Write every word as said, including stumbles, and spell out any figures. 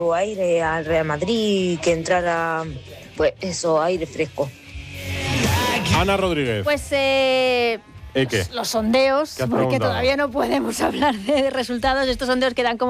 aire al Real Madrid, que entrara, pues eso, aire fresco. Ana Rodríguez. Pues eh, ¿Eh, qué? los, los sondeos, ¿Qué has porque preguntado? todavía no podemos hablar de resultados. Estos sondeos que dan como